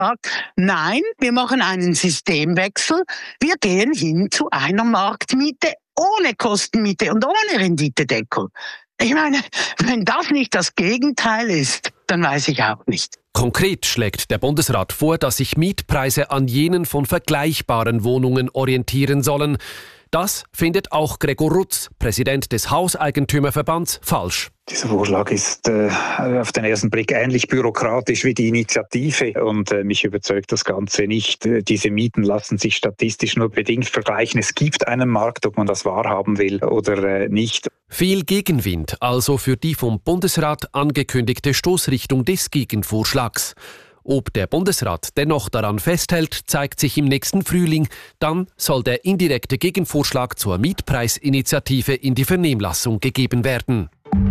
sagt, nein, wir machen einen Systemwechsel, wir gehen hin zu einer Marktmiete ohne Kostenmiete und ohne Renditedeckel. Ich meine, wenn das nicht das Gegenteil ist, dann weiß ich auch nicht. Konkret schlägt der Bundesrat vor, dass sich Mietpreise an jenen von vergleichbaren Wohnungen orientieren sollen. Das findet auch Gregor Rutz, Präsident des Hauseigentümerverbands, falsch. Dieser Vorschlag ist auf den ersten Blick ähnlich bürokratisch wie die Initiative und mich überzeugt das Ganze nicht. Diese Mieten lassen sich statistisch nur bedingt vergleichen. Es gibt einen Markt, ob man das wahrhaben will oder nicht. Viel Gegenwind also für die vom Bundesrat angekündigte Stoßrichtung des Gegenvorschlags. Ob der Bundesrat dennoch daran festhält, zeigt sich im nächsten Frühling. Dann soll der indirekte Gegenvorschlag zur Mietpreisinitiative in die Vernehmlassung gegeben werden.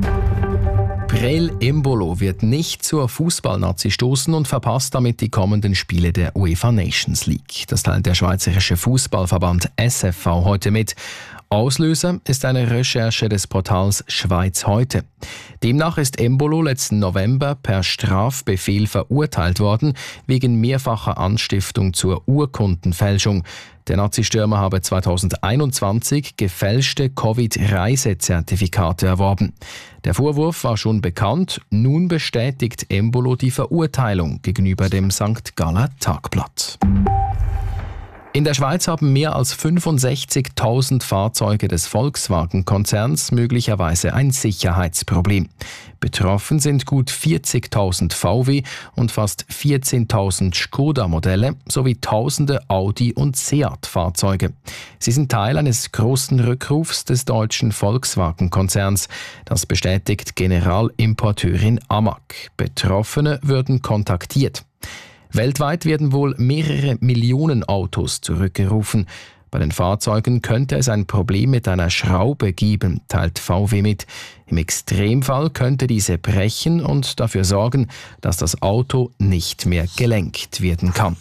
Breel Embolo wird nicht zur Fußballnazi stoßen und verpasst damit die kommenden Spiele der UEFA Nations League. Das teilt der Schweizerische Fußballverband SFV heute mit. Auslöser ist eine Recherche des Portals Schweiz heute. Demnach ist Embolo letzten November per Strafbefehl verurteilt worden wegen mehrfacher Anstiftung zur Urkundenfälschung. Der Nazi-Stürmer habe 2021 gefälschte Covid-Reisezertifikate erworben. Der Vorwurf war schon bekannt, nun bestätigt Embolo die Verurteilung gegenüber dem St. Galler Tagblatt. In der Schweiz haben mehr als 65.000 Fahrzeuge des Volkswagen-Konzerns möglicherweise ein Sicherheitsproblem. Betroffen sind gut 40.000 VW und fast 14.000 Skoda-Modelle sowie tausende Audi- und Seat-Fahrzeuge. Sie sind Teil eines großen Rückrufs des deutschen Volkswagen-Konzerns. Das bestätigt Generalimporteurin Amag. Betroffene würden kontaktiert. Weltweit werden wohl mehrere Millionen Autos zurückgerufen. Bei den Fahrzeugen könnte es ein Problem mit einer Schraube geben, teilt VW mit. Im Extremfall könnte diese brechen und dafür sorgen, dass das Auto nicht mehr gelenkt werden kann.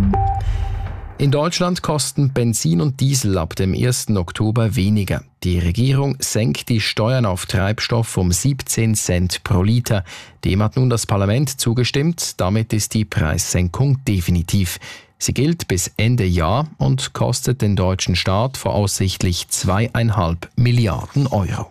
In Deutschland kosten Benzin und Diesel ab dem 1. Oktober weniger. Die Regierung senkt die Steuern auf Treibstoff um 17 Cent pro Liter. Dem hat nun das Parlament zugestimmt. Damit ist die Preissenkung definitiv. Sie gilt bis Ende Jahr und kostet den deutschen Staat voraussichtlich 2,5 Milliarden Euro.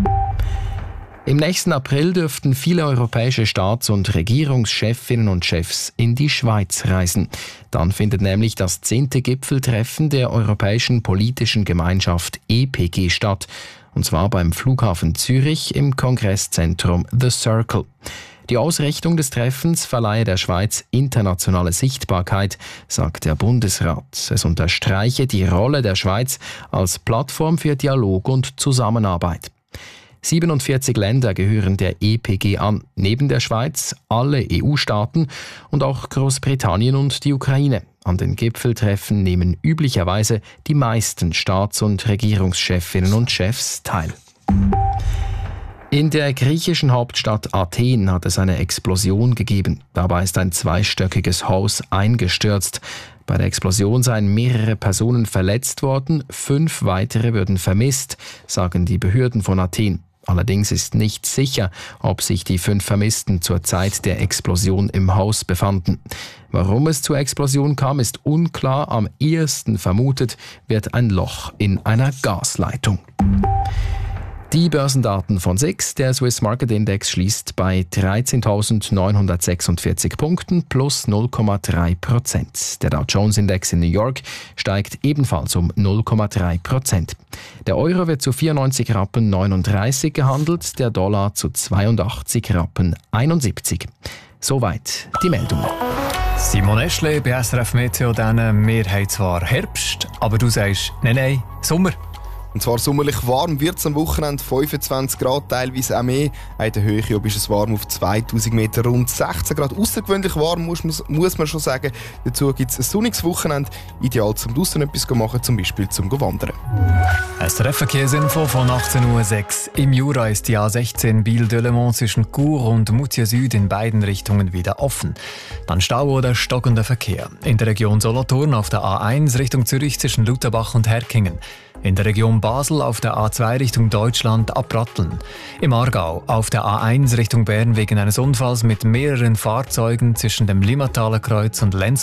Im nächsten April dürften viele europäische Staats- und Regierungschefinnen und Chefs in die Schweiz reisen. Dann findet nämlich das 10. Gipfeltreffen der Europäischen Politischen Gemeinschaft EPG statt. Und zwar beim Flughafen Zürich im Kongresszentrum The Circle. Die Ausrichtung des Treffens verleihe der Schweiz internationale Sichtbarkeit, sagt der Bundesrat. Es unterstreiche die Rolle der Schweiz als Plattform für Dialog und Zusammenarbeit. 47 Länder gehören der EPG an, neben der Schweiz alle EU-Staaten und auch Großbritannien und die Ukraine. An den Gipfeltreffen nehmen üblicherweise die meisten Staats- und Regierungschefinnen und Chefs teil. In der griechischen Hauptstadt Athen hat es eine Explosion gegeben. Dabei ist ein zweistöckiges Haus eingestürzt. Bei der Explosion seien mehrere Personen verletzt worden, 5 weitere würden vermisst, sagen die Behörden von Athen. Allerdings ist nicht sicher, ob sich die 5 Vermissten zur Zeit der Explosion im Haus befanden. Warum es zur Explosion kam, ist unklar. Am ehesten vermutet wird ein Loch in einer Gasleitung. Die Börsendaten von SIX. Der Swiss Market Index schließt bei 13.946 Punkten plus 0,3%. Der Dow Jones Index in New York steigt ebenfalls um 0,3%. Der Euro wird zu 94,39 Rappen gehandelt, der Dollar zu 82,71 Rappen. Soweit die Meldungen. Simon Eschle bei SRF Meteo, wir haben zwar Herbst, aber du sagst, nein, Sommer. Und zwar sommerlich warm wird es am Wochenende, 25 Grad, teilweise auch mehr. In der Höhe ist es warm auf 2000 Meter, rund 16 Grad. Außergewöhnlich warm, muss man schon sagen. Dazu gibt es ein sonniges Wochenende, ideal zum draussen etwas machen, zum Beispiel zum Wandern. SRF Verkehrsinfo von 18.06 Uhr. Im Jura ist die A16 Biel-Delemont zwischen Chur und Moutier Süd in beiden Richtungen wieder offen. Dann Stau oder stockender Verkehr. In der Region Solothurn auf der A1 Richtung Zürich zwischen Lutherbach und Herkingen. In der Region Basel auf der A2 Richtung Deutschland abratteln. Im Aargau auf der A1 Richtung Bern wegen eines Unfalls mit mehreren Fahrzeugen zwischen dem Limmathaler Kreuz und Lenz